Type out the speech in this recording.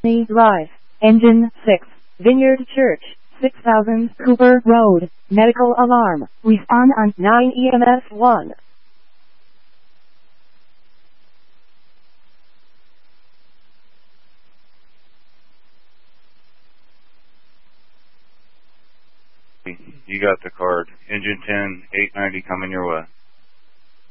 Drive, Engine 6, Vineyard Church, 6000 Cooper Road, medical alarm, respond on 9 EMS 1. You got the card. Engine 10, 890 coming your way.